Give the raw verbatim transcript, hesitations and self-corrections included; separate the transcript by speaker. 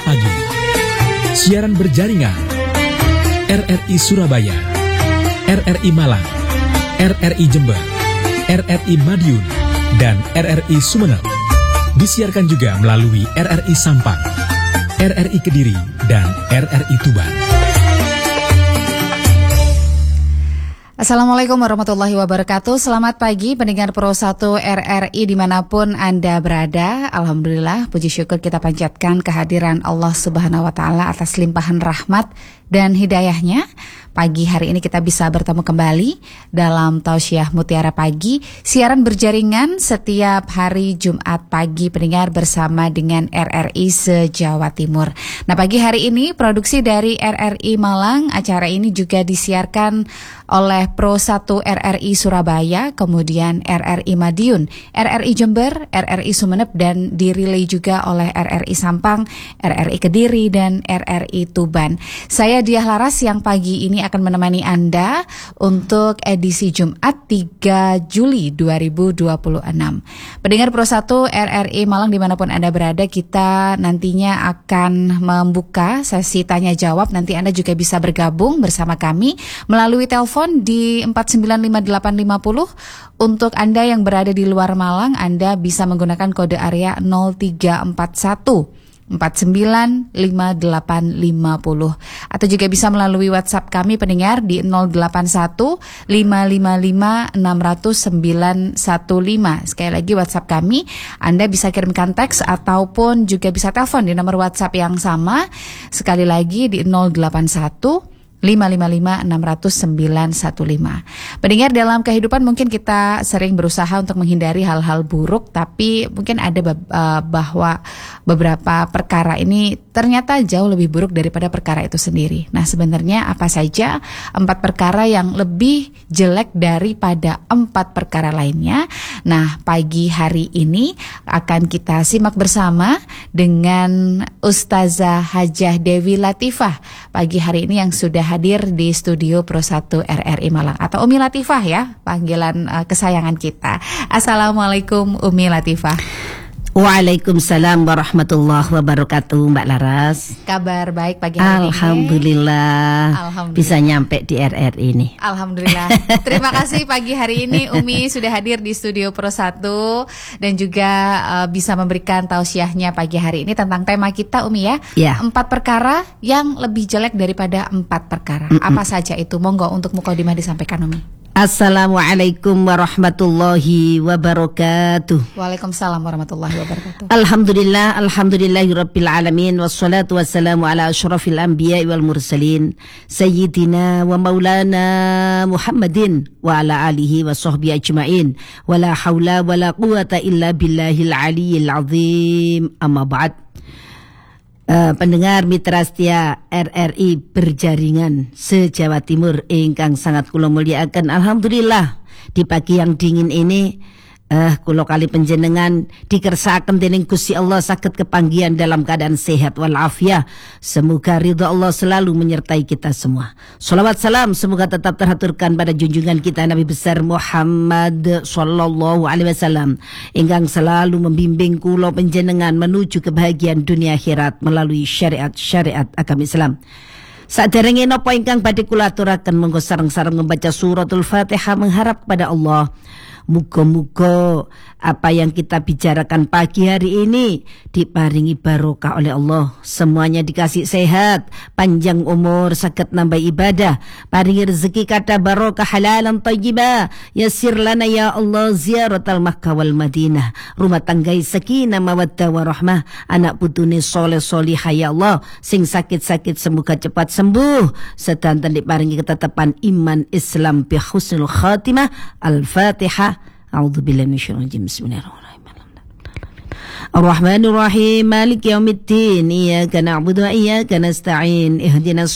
Speaker 1: Pagi. Siaran berjaringan R R I Surabaya, R R I Malang, R R I Jember, R R I Madiun, dan R R I Sumeneb. Disiarkan juga melalui R R I Sampang, R R I Kediri, dan R R I Tuban.
Speaker 2: Assalamualaikum warahmatullahi wabarakatuh. Selamat pagi pendengar Pro satu R R I dimanapun Anda berada. Alhamdulillah, puji syukur kita panjatkan kehadiran Allah Subhanahu wa Ta'ala atas limpahan rahmat dan hidayahnya. Pagi hari ini kita bisa bertemu kembali dalam Tausiah Mutiara Pagi, siaran berjaringan setiap hari Jumat pagi pendengar bersama dengan R R I se-Jawa Timur. Nah, pagi hari ini produksi dari R R I Malang, acara ini juga disiarkan oleh Pro satu R R I Surabaya, kemudian R R I Madiun, R R I Jember, R R I Sumeneb, dan dirilai juga oleh R R I Sampang, R R I Kediri, dan R R I Tuban. Saya Diah Laras yang pagi ini akan menemani Anda untuk edisi Jumat tiga Juli dua ribu dua puluh enam. Pendengar Pro satu R R I Malang dimanapun Anda berada, kita nantinya akan membuka sesi tanya jawab. Nanti Anda juga bisa bergabung bersama kami melalui telepon di empat sembilan lima delapan lima nol. Untuk Anda yang berada di luar Malang, Anda bisa menggunakan kode area nol tiga empat satu empat sembilan lima delapan lima nol, atau juga bisa melalui WhatsApp kami pendengar di nol delapan satu lima lima lima enam nol nol sembilan satu lima. Sekali lagi WhatsApp kami, Anda bisa kirimkan teks ataupun juga bisa telepon di nomor WhatsApp yang sama. Sekali lagi di nol delapan satu lima lima lima enam nol nol sembilan satu lima. Pendengar, dalam kehidupan mungkin kita sering berusaha untuk menghindari hal-hal buruk, tapi mungkin ada be- uh, bahwa beberapa perkara ini ternyata jauh lebih buruk daripada perkara itu sendiri. Nah, sebenarnya apa saja empat perkara yang lebih jelek daripada empat perkara lainnya? Nah, pagi hari ini akan kita simak bersama dengan Ustazah Hajah Dewi Latifah pagi hari ini yang sudah hadir di studio Pro satu R R I Malang, atau Umi Latifah ya, panggilan uh, kesayangan kita. Assalamualaikum Umi Latifah.
Speaker 3: Waalaikumsalam warahmatullahi wabarakatuh, Mbak Laras.
Speaker 2: Kabar baik pagi hari
Speaker 3: Alhamdulillah.
Speaker 2: ini. Alhamdulillah.
Speaker 3: Bisa nyampe di R R I ini.
Speaker 2: Alhamdulillah. Terima kasih pagi hari ini Umi sudah hadir di studio Pro satu dan juga uh, bisa memberikan tausiahnya pagi hari ini tentang tema kita, Umi ya.
Speaker 3: Ya.
Speaker 2: Empat perkara yang lebih jelek daripada empat perkara.
Speaker 3: Mm-mm.
Speaker 2: Apa saja itu? Monggo untuk mukadimah disampaikan, Umi.
Speaker 3: Assalamualaikum warahmatullahi wabarakatuh.
Speaker 2: Waalaikumsalam warahmatullahi wabarakatuh.
Speaker 3: Alhamdulillah, alhamdulillahirabbil alamin, wassalatu wassalamu ala asyrafil anbiya'i wal mursalin, sayyidina wa maulana Muhammadin wa ala alihi wa sahbihi ajma'in. Wala haula wala quwata illa billahil aliyyil azim. Amma ba'd. Uh, pendengar mitra setia R R I berjaringan se-Jawa Timur ingkang sangat kula mulyakaken, alhamdulillah di pagi yang dingin ini eh kula kali panjenengan dikersakaken dening Gusti Allah saged kepanggihan dalam keadaan sehat walafiat. Semoga ridha Allah selalu menyertai kita semua. Shalawat salam semoga tetap terhaturkan pada junjungan kita Nabi besar Muhammad sallallahu alaihi wasallam ingkang selalu membimbing kula panjenengan menuju kebahagiaan dunia akhirat melalui syariat-syariat agama Islam. Saderenge napa ingkang badhe kula aturaken, monggo sareng-sareng membaca suratul Fatihah mengharap pada Allah. Muga-muga apa yang kita bicarakan pagi hari ini diparingi barokah oleh Allah. Semuanya dikasih sehat, panjang umur, saged nambah ibadah, paringi rezeki kata barokah halalan thayyibah. Yassir lana ya Allah ziaratal Makkah wal Madinah. Rumah tanggai sakinah mawaddah warahmah. Anak putune soleh solihah ya Allah. Sing sakit-sakit semoga cepat sembuh. Sedanten diparingi ketetapan iman Islam bi husnul khatimah. Al-Fatihah. A'udzubillahi minasyaitonir rajim. Bismillahirrahmanirrahim. Ar-Rahmanir Rahim. Maliki yaumiddin. Iyyaka na'budu wa iyyaka nasta'in. Ihdinas